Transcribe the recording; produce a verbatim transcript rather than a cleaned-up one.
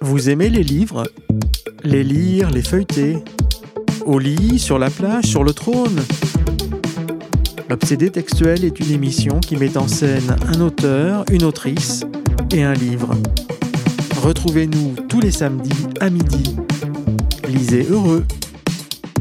Vous aimez les livres ? Les lire, les feuilleter ? Au lit, sur la plage, sur le trône ? L'Obsédé textuel est une émission qui met en scène un auteur, une autrice et un livre. Retrouvez-nous tous les samedis à midi. Lisez heureux.